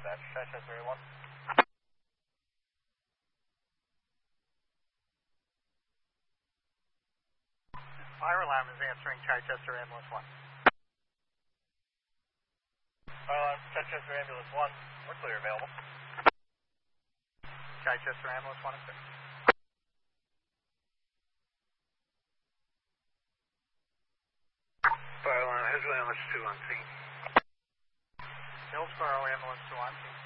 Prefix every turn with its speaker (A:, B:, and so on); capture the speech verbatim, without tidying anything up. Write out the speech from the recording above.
A: dispatch. Chichester area one.
B: Fire alarm is answering Chichester ambulance one.
A: Fire alarm, Chichester ambulance one. We're clear available.
B: Chichester ambulance one is clear.
A: Fire alarm, Hillsborough ambulance two on scene.
B: Hillsborough ambulance two on scene.